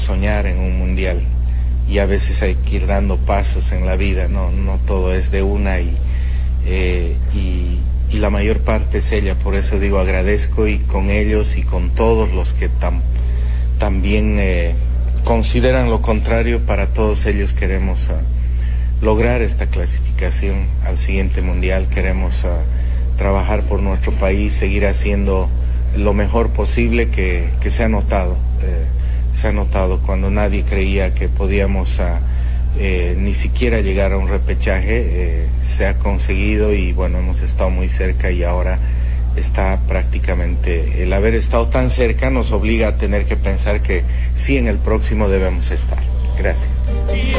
soñar en un mundial, y a veces hay que ir dando pasos en la vida, no todo es de una, y la mayor parte es ella. Por eso digo, agradezco, y con ellos y con todos los que también consideran lo contrario, para todos ellos queremos lograr esta clasificación al siguiente mundial. Queremos trabajar por nuestro país, seguir haciendo lo mejor posible, que se ha notado. Se ha notado cuando nadie creía que podíamos ni siquiera llegar a un repechaje, se ha conseguido, y bueno, hemos estado muy cerca, y ahora está prácticamente, el haber estado tan cerca nos obliga a tener que pensar que sí, en el próximo debemos estar. Gracias.